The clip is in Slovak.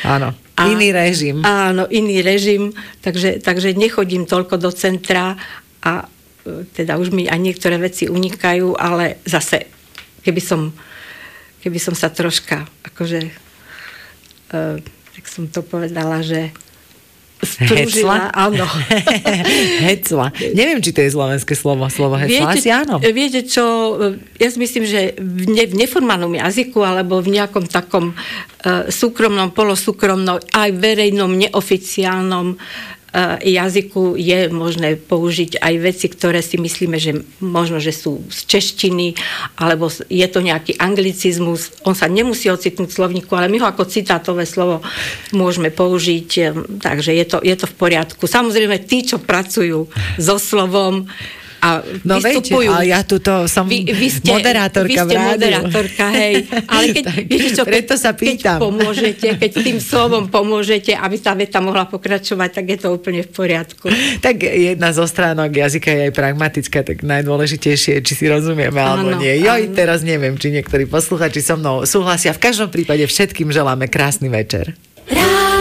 Áno. Iný režim. Áno, iný režim, takže nechodím toľko do centra a teda už mi aj niektoré veci unikajú, ale zase, keby som sa troška, akože, tak som to povedala, že strúžila, áno. Hecla. Neviem, či to je slovenské slovo hecla. Asi áno. Viete čo, ja si myslím, že v neformálnom jazyku alebo v nejakom takom súkromnom, polosúkromnom, aj verejnom, neoficiálnom jazyku je možné použiť aj veci, ktoré si myslíme, že možno, že sú z češtiny, alebo je to nejaký anglicizmus. On sa nemusí ocitnúť v slovníku, ale my ho ako citátové slovo môžeme použiť, takže je to v poriadku. Samozrejme, tí, čo pracujú so slovom a vystupujú. Ale ja tuto som moderátorka v rádiu. Vy ste moderátorka, hej. Ale keď, viete čo, preto sa pýtam. Keď tým slovom pomôžete, aby tá veta mohla pokračovať, tak je to úplne v poriadku. Tak jedna zo stránok jazyka je aj pragmatická, tak najdôležitejšie je, či si rozumieme alebo nie. Teraz neviem, či niektorí posluchači so mnou súhlasia. V každom prípade všetkým želáme krásny večer.